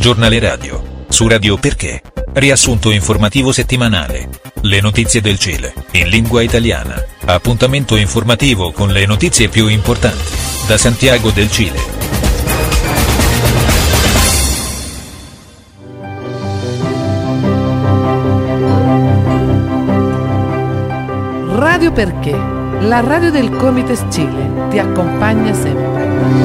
giornale radio, su Radio Perché, riassunto informativo settimanale, le notizie del Cile, in lingua italiana, appuntamento informativo con le notizie più importanti, da Santiago del Cile. Radio Perché, la radio del Comites Chile, ti accompagna sempre.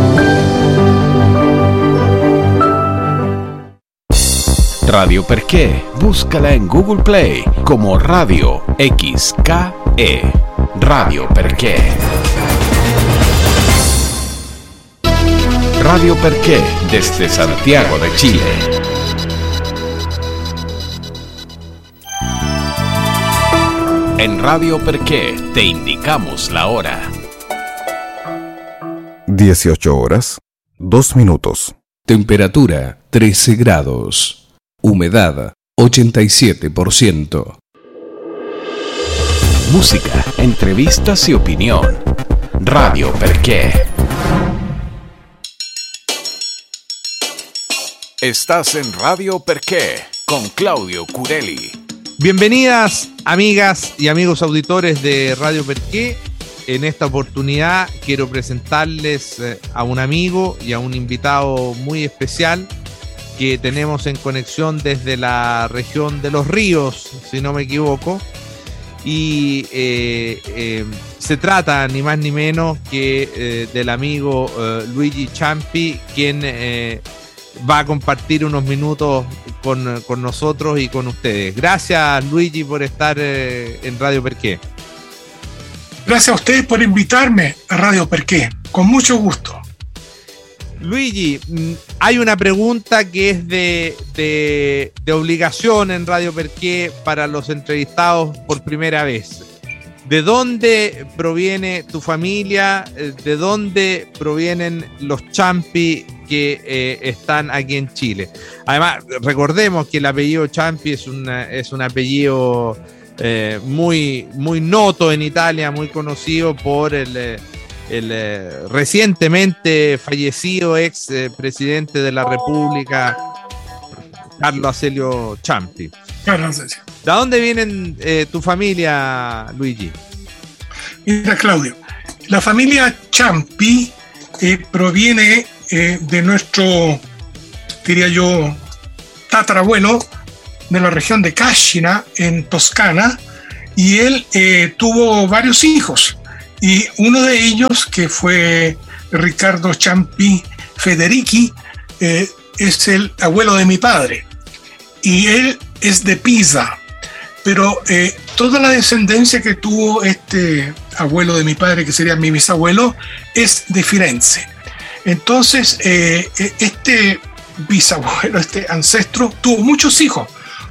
Radio Perché, búscala en Google Play como Radio XKE. Radio Perché. Radio Perché, desde Santiago de Chile. En Radio Perché te indicamos la hora. 18 horas, 2 minutos. Temperatura 13 grados. Humedad 87%. Música, entrevistas y opinión. Radio Perché. Estás en Radio Perché con Claudio Curelli. Bienvenidas, amigas y amigos auditores de Radio Perché. En esta oportunidad quiero presentarles a un amigo y a un invitado muy especial que tenemos en conexión desde la región de Los Ríos, si no me equivoco. Y se trata ni más ni menos que del amigo Luigi Ciampi, quien va a compartir unos minutos con nosotros y con ustedes. Gracias, Luigi, por estar en Radio Perché. Gracias a ustedes por invitarme a Radio Perché, con mucho gusto. Luigi, hay una pregunta que es de obligación en Radio Perché para los entrevistados por primera vez. ¿De dónde proviene tu familia? ¿De dónde provienen los Ciampi que están aquí en Chile? Además, recordemos que el apellido Ciampi es un apellido muy noto en Italia, muy conocido por el recientemente fallecido ex presidente de la República, Carlo Azeglio Ciampi. ¿De dónde vienen tu familia, Luigi? Mira, Claudio, la familia Ciampi proviene de nuestro, diría yo, tatarabuelo de la región de Cascina, en Toscana, y él tuvo varios hijos. Y uno de ellos, que fue Riccardo Ciampi Federici, es el abuelo de mi padre. Y él es de Pisa. Pero toda la descendencia que tuvo este abuelo de mi padre, que sería mi bisabuelo, es de Firenze. Entonces, este bisabuelo, este ancestro, tuvo muchos hijos.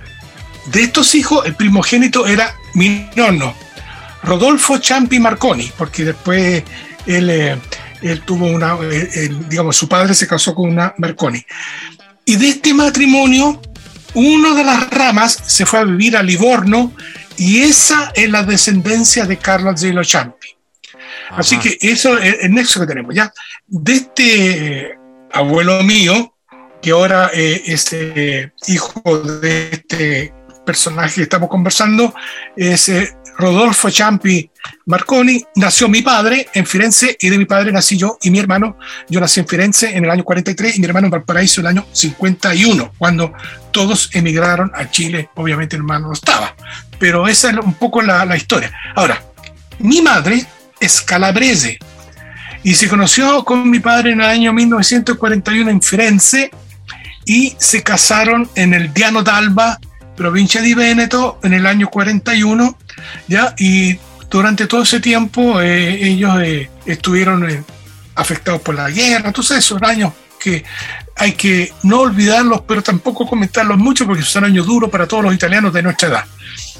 De estos hijos, el primogénito era mi nonno, Rodolfo Ciampi Marconi, porque después él tuvo digamos, su padre se casó con una Marconi. Y de este matrimonio, uno de las ramas se fue a vivir a Livorno, y esa es la descendencia de Carlo Azeglio Ciampi. Ajá. Así que eso es el nexo que tenemos, ¿ya? De este abuelo mío, que ahora es hijo de este personaje que estamos conversando, es Rodolfo Ciampi Marconi, nació mi padre en Firenze, y de mi padre nací yo y mi hermano. Yo nací en Firenze en el año 43 y mi hermano en Valparaíso en el año 51, cuando todos emigraron a Chile. Obviamente mi hermano no estaba, pero esa es un poco la historia. Ahora, mi madre es calabrese y se conoció con mi padre en el año 1941 en Firenze, y se casaron en el Diano d'Alba, provincia de Véneto, en el año 41, ¿ya? Y durante todo ese tiempo ellos estuvieron afectados por la guerra. Entonces esos años que hay que no olvidarlos, pero tampoco comentarlos mucho, porque son años duros para todos los italianos de nuestra edad.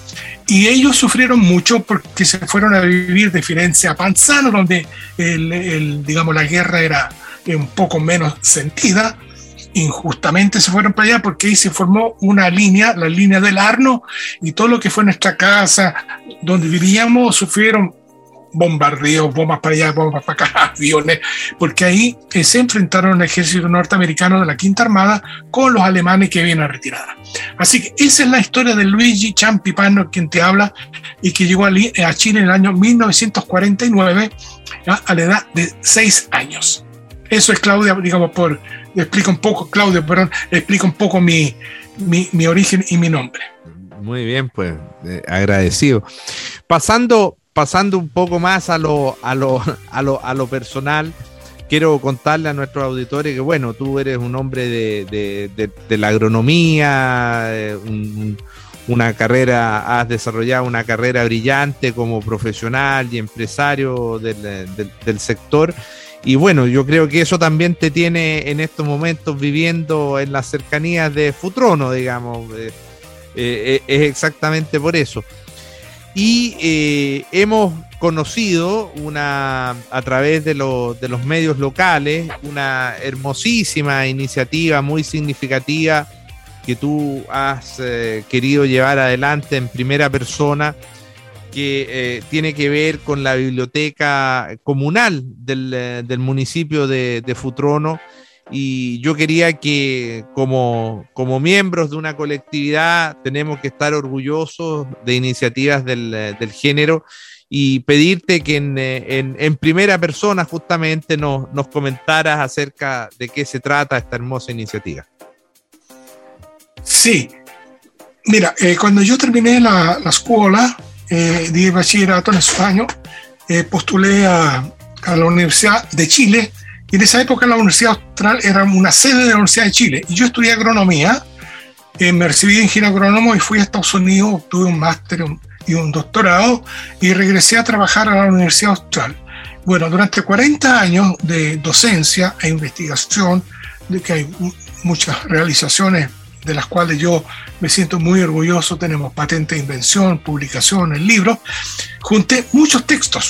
Y ellos sufrieron mucho porque se fueron a vivir de Firenze a Panzano, donde digamos, la guerra era un poco menos sentida. Injustamente se fueron para allá porque ahí se formó una línea, la línea del Arno, y todo lo que fue nuestra casa donde vivíamos sufrieron bombardeos, bombas para allá, bombas para acá, aviones, porque ahí se enfrentaron el ejército norteamericano de la Quinta Armada con los alemanes que vienen a retirada. Así que esa es la historia de Luigi Ciampi Panno, quien te habla, y que llegó a Chile en el año 1949 a la edad de 6 años. Eso es, Claudia, digamos, explica un poco mi origen y mi nombre. Muy bien, pues agradecido. Pasando un poco más a lo personal, quiero contarle a nuestros auditores que, bueno, tú eres un hombre de la agronomía, has desarrollado una carrera brillante como profesional y empresario del sector. Y bueno, yo creo que eso también te tiene en estos momentos viviendo en las cercanías de Futrono, digamos. Es exactamente por eso. Y hemos conocido a través de los medios locales una hermosísima iniciativa muy significativa que tú has querido llevar adelante en primera persona, que tiene que ver con la biblioteca comunal del municipio de Futrono. Y yo quería que como miembros de una colectividad tenemos que estar orgullosos de iniciativas del género, y pedirte que en primera persona justamente nos comentaras acerca de qué se trata esta hermosa iniciativa. Sí, mira, cuando yo terminé la escuela de bachillerato en esos años, postulé a la Universidad de Chile. Y en esa época la Universidad Austral era una sede de la Universidad de Chile. Y yo estudié agronomía, me recibí de ingeniero agrónomo y fui a Estados Unidos, obtuve un máster y un doctorado y regresé a trabajar a la Universidad Austral. Bueno, durante 40 años de docencia e investigación, de que hay muchas realizaciones de las cuales yo me siento muy orgulloso, tenemos patente de invención, publicaciones, libros, junté muchos textos,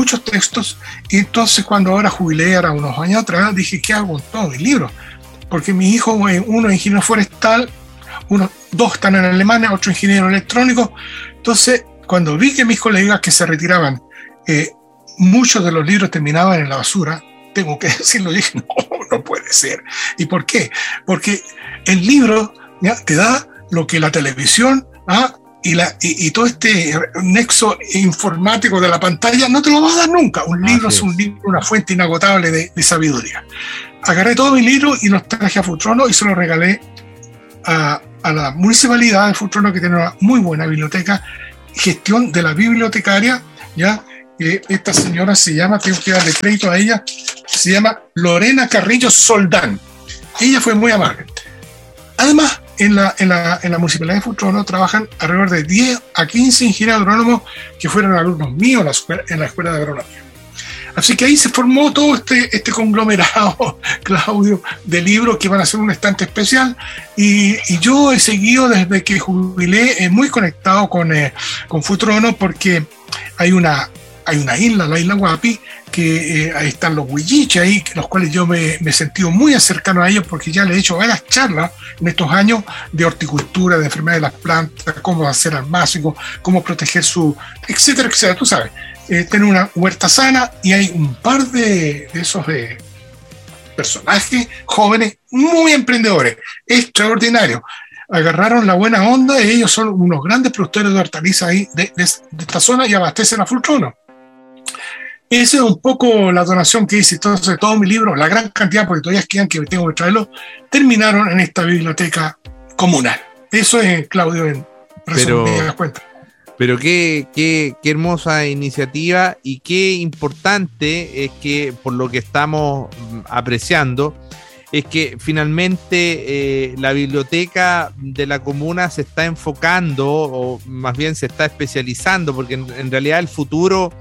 y entonces cuando ahora jubilé, era unos años atrás, dije, ¿qué hago con todos mis libros? Porque mi hijo, uno es ingeniero forestal, dos están en Alemania, otro ingeniero electrónico. Entonces, cuando vi que mis colegas que se retiraban, muchos de los libros terminaban en la basura, tengo que decirlo, dije, no puede ser. ¿Y por qué? Porque el libro te da lo que la televisión y todo este nexo informático de la pantalla no te lo va a dar nunca. Un libro es un libro, una fuente inagotable de sabiduría. Agarré todos mis libros y los traje a Futrono y se los regalé a la municipalidad de Futrono, que tiene una muy buena biblioteca, gestión de la bibliotecaria, esta señora se llama, tengo que darle crédito a ella, se llama Lorena Carrillo Soldán. Ella fue muy amable. Además, en la municipalidad de Futrono trabajan alrededor de 10 a 15 ingenieros agrónomos que fueron alumnos míos en la escuela de agronomía. Así que ahí se formó todo este conglomerado, Claudio, de libros que van a ser un estante especial. Y yo he seguido desde que jubilé muy conectado con Futrono, porque hay una isla, la isla Guapi, que ahí están los huilliches ahí, los cuales yo me he sentido muy cercano a ellos, porque ya le he hecho varias charlas en estos años de horticultura, de enfermedades de las plantas, cómo hacer almácigos, cómo proteger etcétera, etcétera. Tú sabes, tener una huerta sana, y hay un par de esos personajes jóvenes muy emprendedores, extraordinarios. Agarraron la buena onda y ellos son unos grandes productores de hortalizas ahí de esta zona y abastecen a Futrono. Esa es un poco la donación que hice. Entonces, todos mis libros, la gran cantidad, porque todavía quedan que tengo que traerlos, terminaron en esta biblioteca comunal. Eso es, Claudio, en resumidas cuentas. Pero qué hermosa iniciativa, y qué importante es que, por lo que estamos apreciando, es que finalmente la biblioteca de la comuna se está enfocando, o más bien se está especializando, porque en realidad el futuro,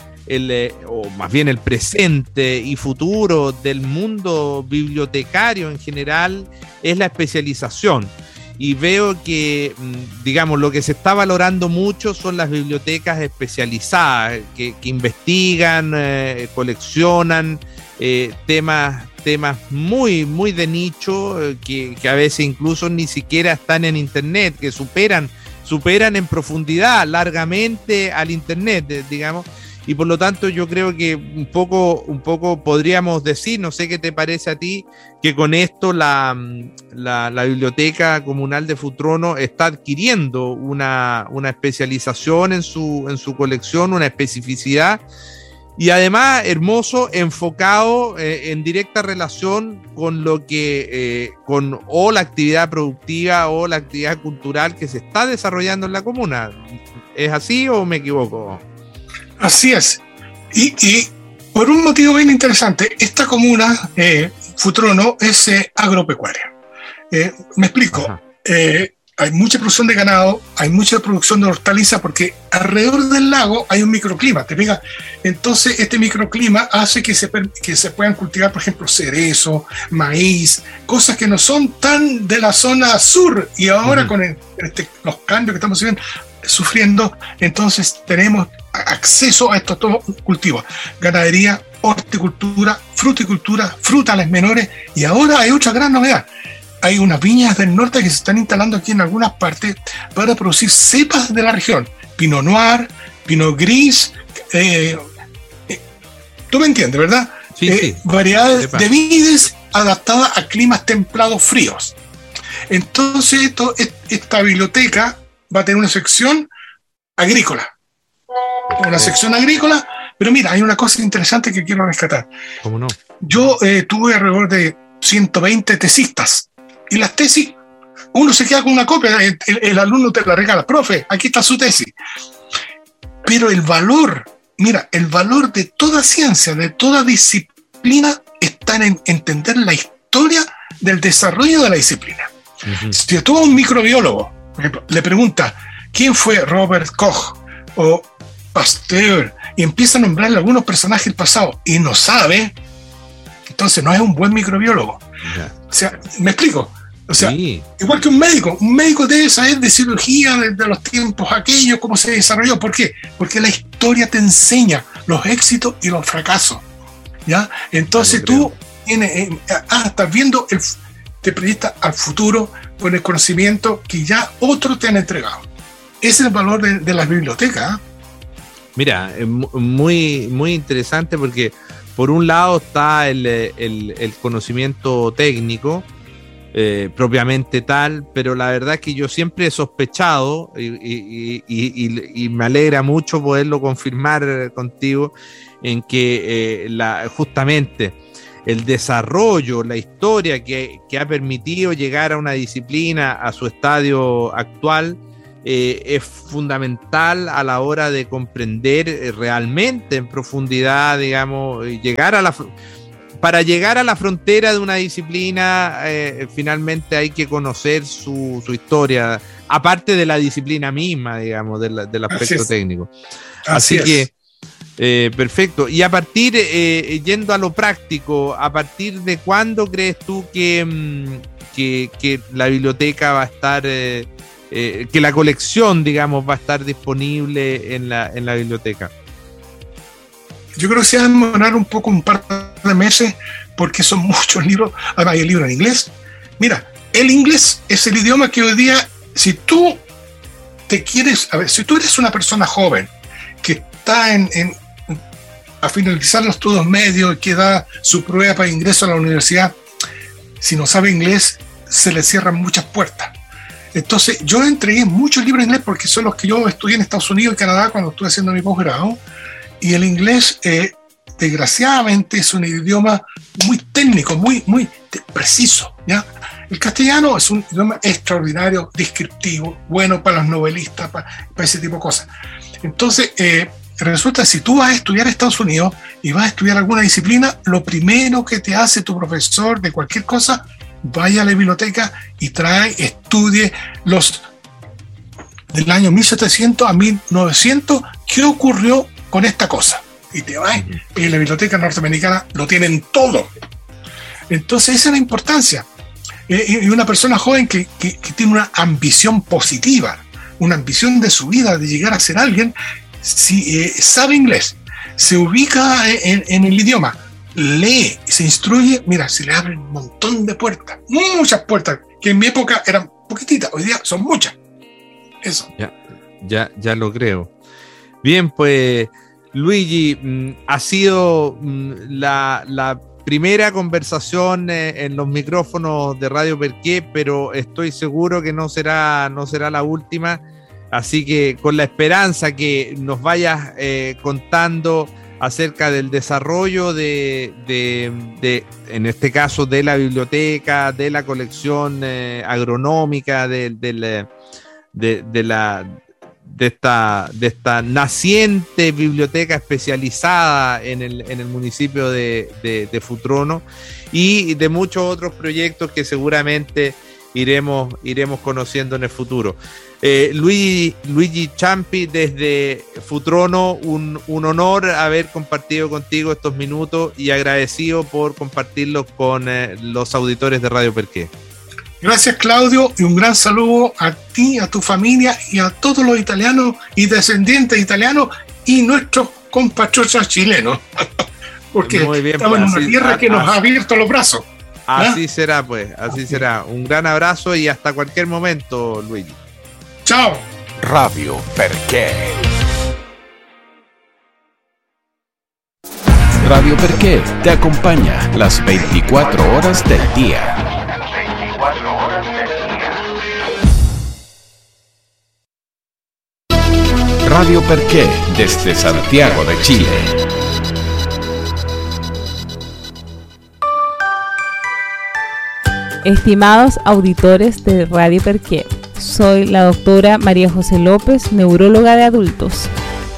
o más bien el presente y futuro del mundo bibliotecario en general, es la especialización. Y veo que, digamos, lo que se está valorando mucho son las bibliotecas especializadas, que investigan, coleccionan temas muy, muy de nicho, que a veces incluso ni siquiera están en internet, que superan en profundidad largamente al internet, digamos. y por lo tanto yo creo que un poco podríamos decir, no sé qué te parece a ti, que con esto la Biblioteca Comunal de Futrono está adquiriendo una especialización en su colección, una especificidad, y además hermoso, enfocado en directa relación con lo que con o la actividad productiva o la actividad cultural que se está desarrollando en la comuna. ¿Es así o me equivoco? Así es. Y por un motivo bien interesante, esta comuna, Futrono, es agropecuaria. Me explico. Hay mucha producción de ganado, hay mucha producción de hortalizas, porque alrededor del lago hay un microclima, ¿te fijas? Entonces, este microclima hace que se puedan cultivar, por ejemplo, cerezo, maíz, cosas que no son tan de la zona sur. Y ahora con los cambios que estamos sufriendo, entonces tenemos acceso a estos todos cultivos: ganadería, horticultura, fruticultura, frutales menores. Y ahora hay otra gran novedad: hay unas viñas del norte que se están instalando aquí en algunas partes para producir cepas de la región: Pinot Noir, Pinot Gris, tú me entiendes, ¿verdad? Sí. Variedades de vides adaptadas a climas templados fríos. Entonces esta biblioteca va a tener una sección agrícola. Pero mira, hay una cosa interesante que quiero rescatar. ¿Cómo no? Yo tuve alrededor de 120 tesistas, y las tesis, uno se queda con una copia, el alumno te la regala: profe, aquí está su tesis. Pero el valor de toda ciencia, de toda disciplina, está en entender la historia del desarrollo de la disciplina. Si tú a un microbiólogo, por ejemplo, le pregunta quién fue Robert Koch o Pasteur, y empieza a nombrarle algunos personajes del pasado y no sabe, entonces no es un buen microbiólogo. O sea, ¿me explico? O sea, igual que un médico debe saber de cirugía desde los tiempos aquellos, cómo se desarrolló. ¿Por qué? Porque la historia te enseña los éxitos y los fracasos, ¿ya? Entonces tú estás viendo, te proyectas al futuro con el conocimiento que ya otros te han entregado. Ese es el valor de las bibliotecas, ¿eh? Mira, muy, muy interesante, porque por un lado está el conocimiento técnico, propiamente tal, pero la verdad es que yo siempre he sospechado, y me alegra mucho poderlo confirmar contigo, en que justamente el desarrollo, la historia que ha permitido llegar a una disciplina a su estadio actual es fundamental a la hora de comprender realmente en profundidad, digamos, para llegar a la frontera de una disciplina. Finalmente hay que conocer su historia, aparte de la disciplina misma, digamos, del aspecto técnico. Así que perfecto. Y a partir, yendo a lo práctico, ¿a partir de cuándo crees tú que la biblioteca va a estar, que la colección, digamos, va a estar disponible en la biblioteca? Yo creo que se va a demorar un par de meses, porque son muchos libros. Además, hay libros en inglés. Mira, el inglés es el idioma que hoy día, si tú si tú eres una persona joven que está a finalizar los estudios medios, que da su prueba para ingreso a la universidad, si no sabe inglés, se le cierran muchas puertas. Entonces, yo entregué muchos libros en inglés porque son los que yo estudié en Estados Unidos y Canadá cuando estuve haciendo mi posgrado. Y el inglés, desgraciadamente, es un idioma muy técnico, muy, muy preciso, ¿ya? El castellano es un idioma extraordinario, descriptivo, bueno para los novelistas, para ese tipo de cosas. Entonces, resulta que si tú vas a estudiar a Estados Unidos y vas a estudiar alguna disciplina, lo primero que te hace tu profesor de cualquier cosa: vaya a la biblioteca y estudie los del año 1700 a 1900, ¿qué ocurrió con esta cosa? Y te vas, y en la biblioteca norteamericana lo tienen todo. Entonces esa es la importancia. Y una persona joven que tiene una ambición positiva, una ambición de su vida, de llegar a ser alguien, si sabe inglés, se ubica en el idioma, lee, se instruye, mira, se le abren un montón de puertas, muchas puertas, que en mi época eran poquititas, hoy día son muchas. Eso. Ya lo creo. Bien, pues Luigi, ha sido la primera conversación en los micrófonos de Radio Perqué, pero estoy seguro que no será la última, así que con la esperanza que nos vayas contando acerca del desarrollo de en este caso de la biblioteca, de la colección agronómica, de esta naciente biblioteca especializada en el municipio de Futrono, y de muchos otros proyectos que seguramente iremos conociendo en el futuro. Luigi Ciampi, desde Futrono, un honor haber compartido contigo estos minutos y agradecido por compartirlos con los auditores de Radio Perqué. Gracias, Claudio, y un gran saludo a ti, a tu familia y a todos los italianos y descendientes italianos y nuestros compatriotas chilenos, porque muy bien, estamos en una tierra que nos ha abierto los brazos. Así será, pues, así será. Un gran abrazo y hasta cualquier momento, Luigi. Chao. Radio Perqué. Radio Perqué te acompaña las 24 horas del día. Radio Perqué desde Santiago de Chile. Estimados auditores de Radio Perqué, soy la doctora María José López, neuróloga de adultos.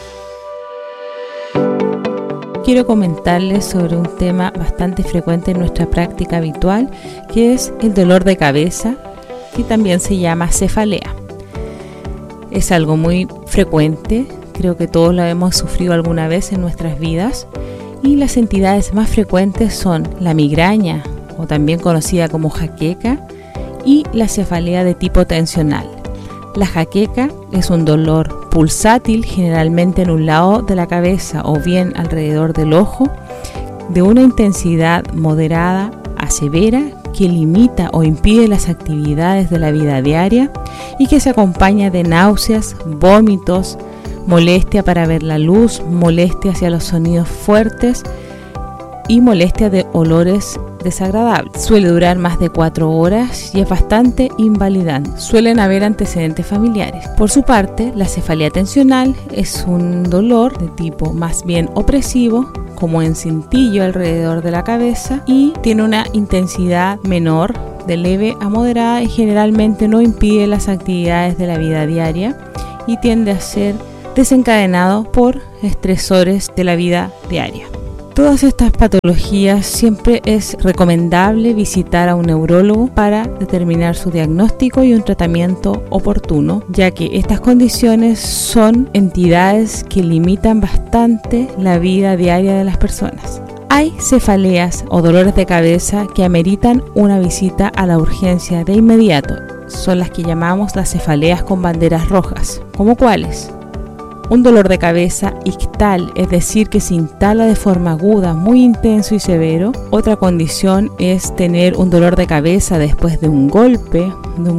Quiero comentarles sobre un tema bastante frecuente en nuestra práctica habitual, que es el dolor de cabeza, que también se llama cefalea. Es algo muy frecuente, creo que todos lo hemos sufrido alguna vez en nuestras vidas, y las entidades más frecuentes son la migraña, o también conocida como jaqueca, y la cefalea de tipo tensional. La jaqueca es un dolor pulsátil, generalmente en un lado de la cabeza o bien alrededor del ojo, de una intensidad moderada a severa, que limita o impide las actividades de la vida diaria y que se acompaña de náuseas, vómitos, molestia para ver la luz, molestia hacia los sonidos fuertes y molestia de olores desagradables. Suele durar más de 4 horas y es bastante invalidante. Suelen haber antecedentes familiares. Por su parte, la cefalea tensional es un dolor de tipo más bien opresivo, como en cintillo alrededor de la cabeza, y tiene una intensidad menor, de leve a moderada, y generalmente no impide las actividades de la vida diaria y tiende a ser desencadenado por estresores de la vida diaria. Todas estas patologías siempre es recomendable visitar a un neurólogo para determinar su diagnóstico y un tratamiento oportuno, ya que estas condiciones son entidades que limitan bastante la vida diaria de las personas. Hay cefaleas o dolores de cabeza que ameritan una visita a la urgencia de inmediato. Son las que llamamos las cefaleas con banderas rojas. ¿Cómo cuáles? Un dolor de cabeza ictal, es decir, que se instala de forma aguda, muy intenso y severo. Otra condición es tener un dolor de cabeza después de un golpe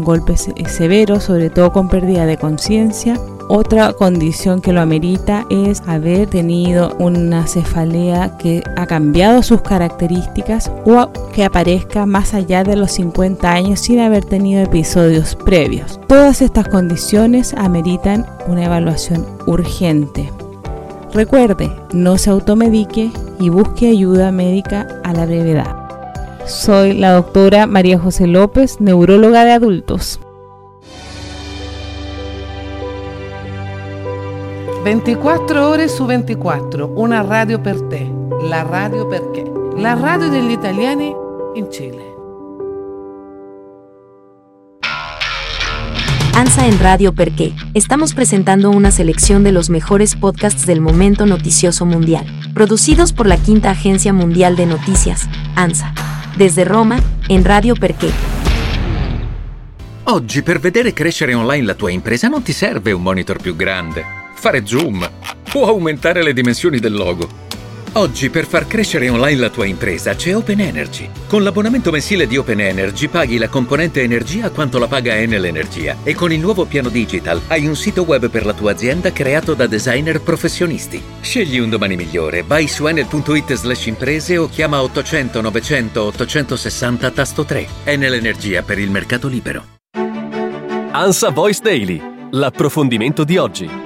severo, sobre todo con pérdida de conciencia. Otra condición que lo amerita es haber tenido una cefalea que ha cambiado sus características o que aparezca más allá de los 50 años sin haber tenido episodios previos. Todas estas condiciones ameritan una evaluación urgente. Recuerde, no se automedique y busque ayuda médica a la brevedad. Soy la doctora María José López, neuróloga de adultos. 24 ore su 24, una radio per te, la Radio Perché, la radio degli italiani in Chile. ANSA en Radio Perqué. Estamos presentando una selección de los mejores podcasts del momento noticioso mundial, producidos por la Quinta Agencia Mundial de Noticias, ANSA. Desde Roma, en Radio Perché. Oggi per vedere crescere online la tua impresa non ti serve un monitor più grande, fare zoom o aumentare le dimensioni del logo. Oggi per far crescere online la tua impresa c'è Open Energy. Con l'abbonamento mensile di Open Energy paghi la componente energia quanto la paga Enel Energia e con il nuovo piano digital hai un sito web per la tua azienda creato da designer professionisti. Scegli un domani migliore, vai su enel.it/imprese o chiama 800 900 860 tasto 3. Enel Energia per il mercato libero. ANSA Voice Daily, l'approfondimento di oggi.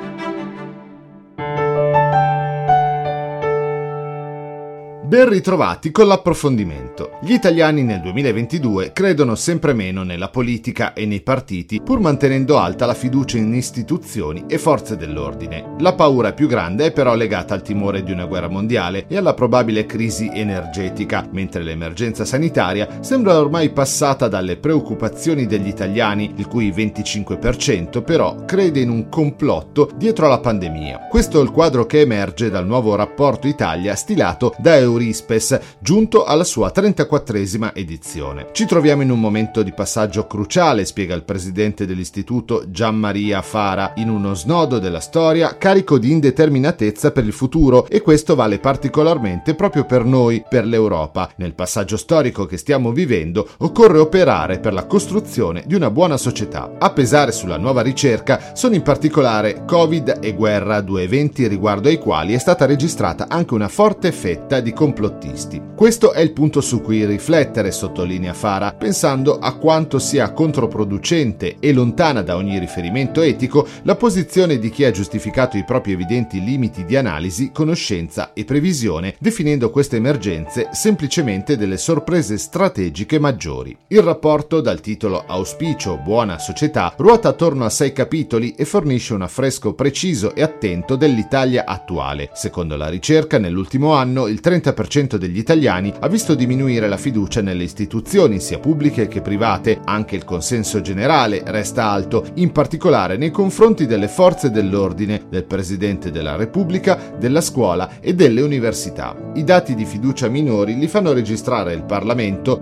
Ben ritrovati con l'approfondimento. Gli italiani nel 2022 credono sempre meno nella politica e nei partiti, pur mantenendo alta la fiducia in istituzioni e forze dell'ordine. La paura più grande è però legata al timore di una guerra mondiale e alla probabile crisi energetica, mentre l'emergenza sanitaria sembra ormai passata dalle preoccupazioni degli italiani, il cui 25% però crede in un complotto dietro alla pandemia. Questo è il quadro che emerge dal nuovo rapporto Italia stilato da Eurispes, giunto alla sua 34esima edizione. Ci troviamo in un momento di passaggio cruciale, spiega il presidente dell'istituto Gianmaria Fara, in uno snodo della storia carico di indeterminatezza per il futuro, e questo vale particolarmente proprio per noi, per l'Europa. Nel passaggio storico che stiamo vivendo occorre operare per la costruzione di una buona società. A pesare sulla nuova ricerca sono in particolare Covid e guerra, due eventi riguardo ai quali è stata registrata anche una forte fetta di complottisti. Questo è il punto su cui riflettere, sottolinea Fara, pensando a quanto sia controproducente e lontana da ogni riferimento etico la posizione di chi ha giustificato i propri evidenti limiti di analisi, conoscenza e previsione, definendo queste emergenze semplicemente delle sorprese strategiche maggiori. Il rapporto, dal titolo Auspicio Buona Società, ruota attorno a 6 capitoli e fornisce un affresco preciso e attento dell'Italia attuale. Secondo la ricerca, nell'ultimo anno il 30% degli italiani ha visto diminuire la fiducia nelle istituzioni, sia pubbliche che private. Anche il consenso generale resta alto, in particolare nei confronti delle forze dell'ordine, del Presidente della Repubblica, della scuola e delle università. I dati di fiducia minori li fanno registrare il Parlamento,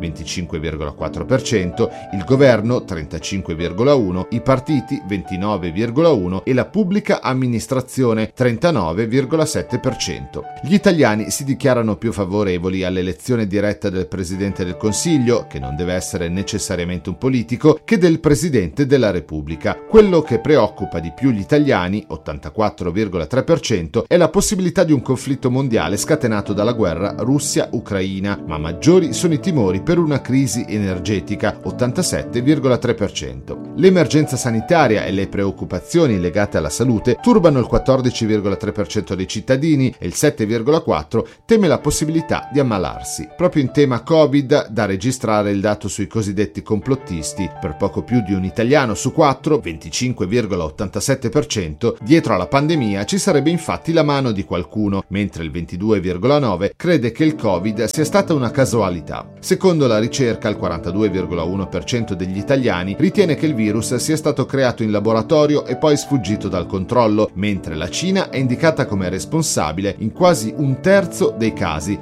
25,4%, il Governo, 35,1%, i partiti, 29,1% e la pubblica amministrazione, 39,7%. Gli italiani si dichiarano più favorevoli all'elezione diretta del Presidente del Consiglio, che non deve essere necessariamente un politico, che del Presidente della Repubblica. Quello che preoccupa di più gli italiani, 84,3%, è la possibilità di un conflitto mondiale scatenato dalla guerra Russia-Ucraina, ma maggiori sono i timori per una crisi energetica, 87,3%. L'emergenza sanitaria e le preoccupazioni legate alla salute turbano il 14,3% dei cittadini e il 7,4% teme la possibilità di ammalarsi. Proprio in tema Covid, da registrare il dato sui cosiddetti complottisti. Per poco più di un italiano su 4, 25,87%, dietro alla pandemia ci sarebbe infatti la mano di qualcuno, mentre il 22,9% crede che il Covid sia stata una casualità. Secondo la ricerca, il 42,1% degli italiani ritiene che il virus sia stato creato in laboratorio e poi sfuggito dal controllo, mentre la Cina è indicata come responsabile in quasi un terzo dei casi,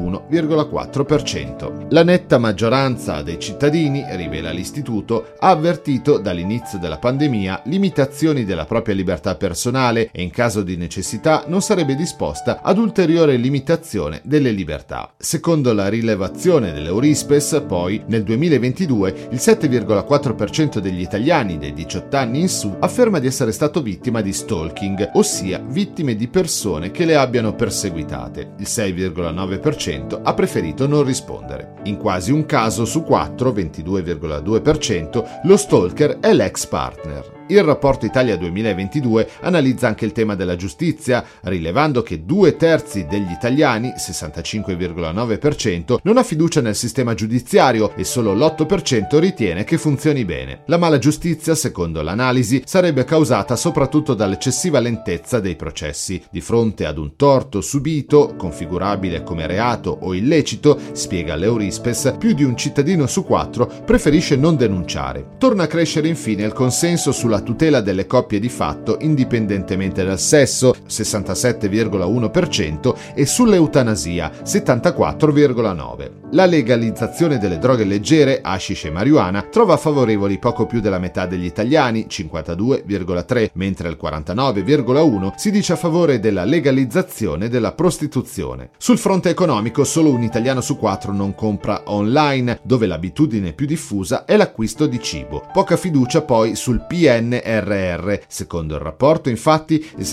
31,4%. La netta maggioranza dei cittadini, rivela l'istituto, ha avvertito dall'inizio della pandemia limitazioni della propria libertà personale e in caso di necessità non sarebbe disposta ad ulteriore limitazione delle libertà. Secondo la rilevazione dell'Eurispes, poi, nel 2022 il 7,4% degli italiani dei 18 anni in su afferma di essere stato vittima di stalking, ossia vittime di persone che le abbiano perseguitate. Il 6,9% ha preferito non rispondere. In quasi un caso su 4, 22,2%, lo stalker è l'ex partner. Il rapporto Italia 2022 analizza anche il tema della giustizia, rilevando che 2/3 degli italiani, 65,9%, non ha fiducia nel sistema giudiziario e solo l'8% ritiene che funzioni bene. La mala giustizia, secondo l'analisi, sarebbe causata soprattutto dall'eccessiva lentezza dei processi. Di fronte ad un torto subito, configurabile come reato o illecito, spiega l'Eurispes, più di un cittadino su 4 preferisce non denunciare. Torna a crescere infine il consenso sulla alla tutela delle coppie di fatto indipendentemente dal sesso, 67,1%, e sull'eutanasia, 74,9%. La legalizzazione delle droghe leggere, hashish e marijuana, trova favorevoli poco più della metà degli italiani, 52,3%, mentre il 49,1% si dice a favore della legalizzazione della prostituzione. Sul fronte economico, solo un italiano su 4 non compra online, dove l'abitudine più diffusa è l'acquisto di cibo. Poca fiducia poi sul PNRR. Secondo il rapporto, infatti, il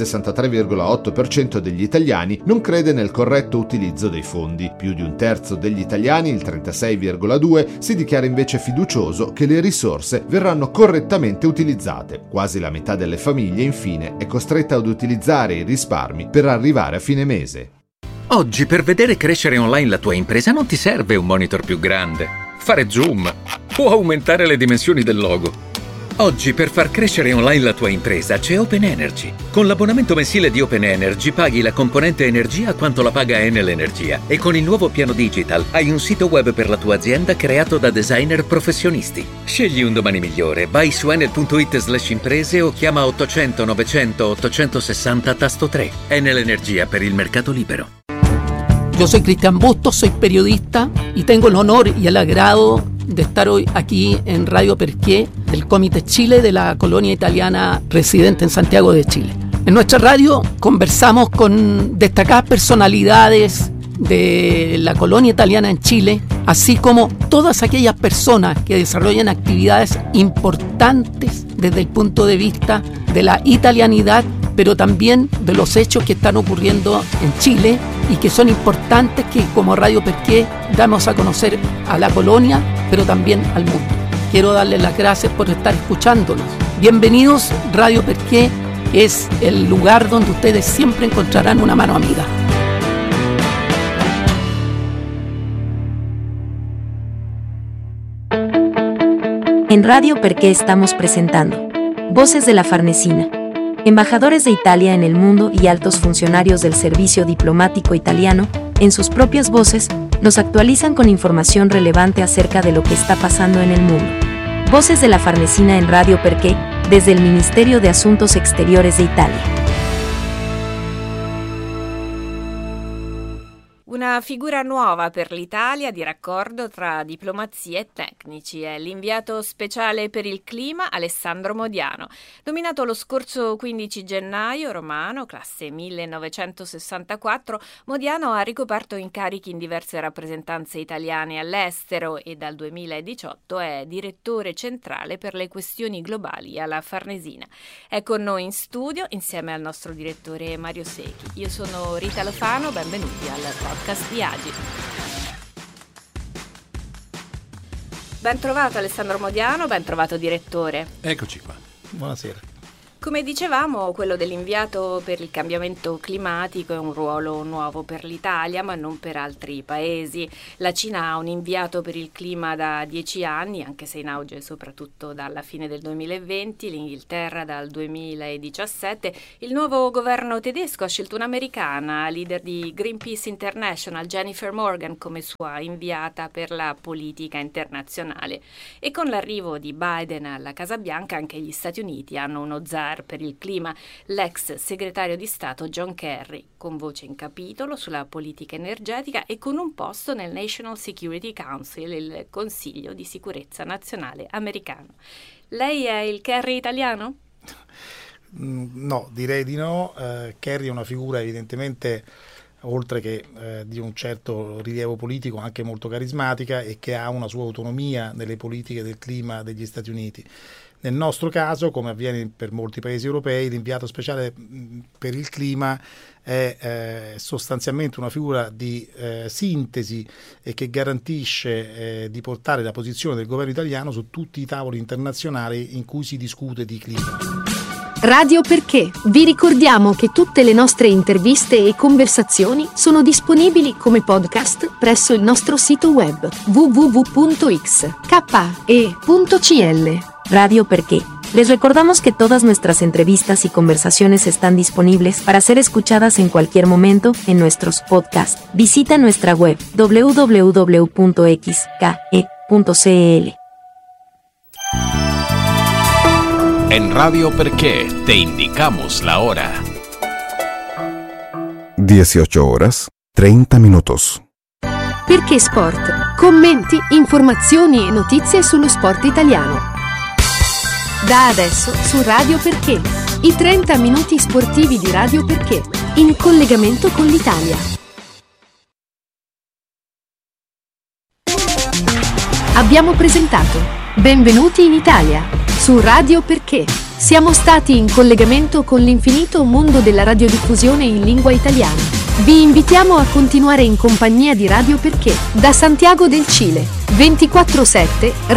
63,8% degli italiani non crede nel corretto utilizzo dei fondi. Più di un terzo degli italiani, il 36,2%, si dichiara invece fiducioso che le risorse verranno correttamente utilizzate. Quasi la metà delle famiglie, infine, è costretta ad utilizzare i risparmi per arrivare a fine mese. Oggi per vedere crescere online la tua impresa non ti serve un monitor più grande, fare zoom o aumentare le dimensioni del logo. Oggi per far crescere online la tua impresa c'è Open Energy. Con l'abbonamento mensile di Open Energy paghi la componente energia quanto la paga Enel Energia e con il nuovo piano digital hai un sito web per la tua azienda creato da designer professionisti. Scegli un domani migliore, vai su enel.it/imprese o chiama 800 900 860 tasto 3. Enel Energia per il mercado libero. Yo soy Cristian Bustos, soy periodista y tengo el honor y el agrado de estar hoy aquí en Radio Perqué, del Comité Chile de la colonia italiana residente en Santiago de Chile. En nuestra radio conversamos con destacadas personalidades de la colonia italiana en Chile, así como todas aquellas personas que desarrollan actividades importantes desde el punto de vista de la italianidad, pero también de los hechos que están ocurriendo en Chile y que son importantes que como Radio Perqué damos a conocer a la colonia, pero también al mundo. Quiero darles las gracias por estar escuchándonos. Bienvenidos, Radio Perqué es el lugar donde ustedes siempre encontrarán una mano amiga. En Radio Perqué estamos presentando Voces de la Farnesina. Embajadores de Italia en el mundo y altos funcionarios del servicio diplomático italiano, en sus propias voces, nos actualizan con información relevante acerca de lo que está pasando en el mundo. Voces de la Farnesina en Radio Perqué, desde el Ministerio de Asuntos Exteriores de Italia. Una figura nuova per l'Italia di raccordo tra diplomazia e tecnici è l'inviato speciale per il clima Alessandro Modiano. Nominato lo scorso 15 gennaio, romano, classe 1964, Modiano ha ricoperto incarichi in diverse rappresentanze italiane all'estero e dal 2018 è direttore centrale per le questioni globali alla Farnesina. È con noi in studio insieme al nostro direttore Mario Secchi. Io sono Rita Lofano, benvenuti al podcast di Agi. Ben trovato Alessandro Modiano, ben trovato direttore. Eccoci qua, buonasera. Come dicevamo, quello dell'inviato per il cambiamento climatico è un ruolo nuovo per l'Italia, ma non per altri paesi. La Cina ha un inviato per il clima da 10 anni, anche se in auge soprattutto dalla fine del 2020, l'Inghilterra dal 2017. Il nuovo governo tedesco ha scelto un'americana, leader di Greenpeace International, Jennifer Morgan, come sua inviata per la politica internazionale. E con l'arrivo di Biden alla Casa Bianca, anche gli Stati Uniti hanno uno zar per il clima, l'ex segretario di Stato John Kerry, con voce in capitolo sulla politica energetica e con un posto nel National Security Council, il Consiglio di Sicurezza Nazionale americano. Lei è il Kerry italiano? No, direi di no. Kerry è una figura evidentemente, oltre che di un certo rilievo politico, anche molto carismatica e che ha una sua autonomia nelle politiche del clima degli Stati Uniti. Nel nostro caso, come avviene per molti paesi europei, l'inviato speciale per il clima è sostanzialmente una figura di sintesi e che garantisce di portare la posizione del governo italiano su tutti i tavoli internazionali in cui si discute di clima. Radio Perché. Vi ricordiamo che tutte le nostre interviste e conversazioni sono disponibili come podcast presso il nostro sito web www.xke.cl. Radio Perqué. Les recordamos que todas nuestras entrevistas y conversaciones están disponibles para ser escuchadas en cualquier momento en nuestros podcasts. Visita nuestra web www.xke.cl. En Radio Perché te indicamos la hora. 18:30. Perché Sport? Commenti, informazioni e notizie sullo sport italiano. Da adesso su Radio Perché, i 30 minuti sportivi di Radio Perché, in collegamento con l'Italia. Abbiamo presentato Benvenuti in Italia su Radio Perché. Siamo stati in collegamento con l'infinito mondo della radiodiffusione in lingua italiana. Vi invitiamo a continuare in compagnia di Radio Perché da Santiago del Cile, 24/7